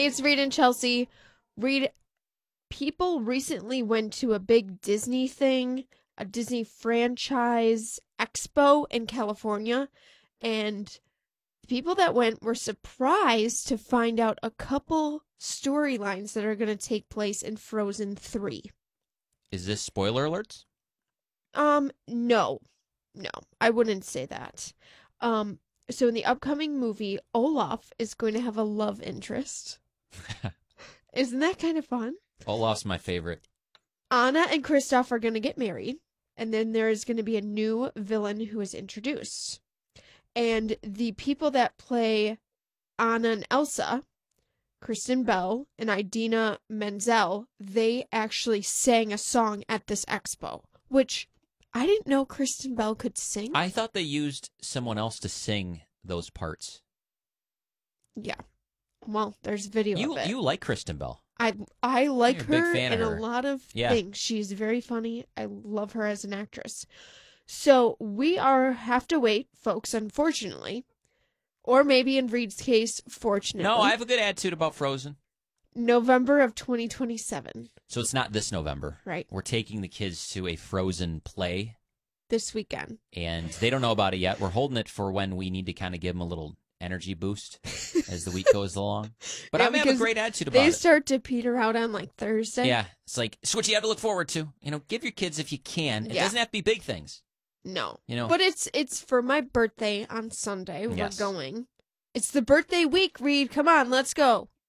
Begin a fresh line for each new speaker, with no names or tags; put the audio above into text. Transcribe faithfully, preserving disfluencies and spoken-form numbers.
Hey, it's Reed and Chelsea. Reed, people recently went to a big Disney thing, a Disney franchise expo in California, and the people that went were surprised to find out a couple storylines that are going to take place in Frozen three.
Is this spoiler alerts?
Um, no. No, I wouldn't say that. Um, so in the upcoming movie, Olaf is going to have a love interest. Isn't that kind of fun?
Olaf's my favorite.
Anna and Kristoff are going to get married, and then there's going to be a new villain who is introduced. And the people that play Anna and Elsa, Kristen Bell and Idina Menzel, they actually sang a song at this expo, which I didn't know Kristen Bell could sing.
I thought they used someone else to sing those parts.
Yeah. Well, there's video
You
of it.
you like Kristen Bell.
I I like
You're a big
her
fan
in
of
a
her.
lot of
Yeah.
things. She's very funny. I love her as an actress. So we are have to wait, folks, unfortunately. Or maybe in Reed's case, fortunately.
No, I have a good attitude about Frozen.
November of twenty twenty-seven.
So it's not this November.
Right.
We're taking the kids to a Frozen play,
This weekend.
and they don't know about it yet. We're holding it for when we need to kind of give them a little energy boost as the week goes along. But
Yeah,
I'm having a
because
great attitude about
They
it.
start to peter out on like Thursday.
Yeah, it's like it's what you have to look forward to. You know, give your kids if you can. It
Yeah.
doesn't have to be big things.
No.
You know,
But it's it's for my birthday on Sunday. We're
Yes.
going. It's the birthday week, Reed. Come on, let's go.